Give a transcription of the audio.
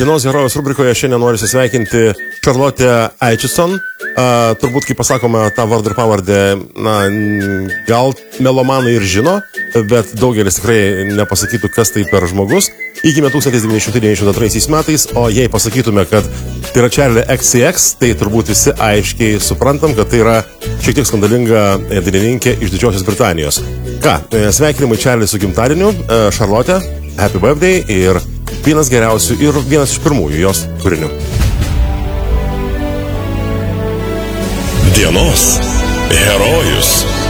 Dienos herojus rubrikoje šiandien noriu sveikinti Charlotte Aitchison. Turbūt, kaip pasakoma, tą vardą ir pavardę, gal melomanai ir žino, bet daugelis tikrai nepasakytų, kas tai per žmogus. Įgimė 1992 metais, o jei pasakytume, kad tai yra Charlie XCX, tai turbūt visi aiškiai suprantam, kad tai yra šiek tiek skandalinga dainininkė iš Didžiosios Britanijos. Ką, sveikinimai Charlie su gimtadieniu, Charlotte, happy birthday ir vienas geriausių ir vienas iš pirmųjų jos kūrinių. Dienos herojus.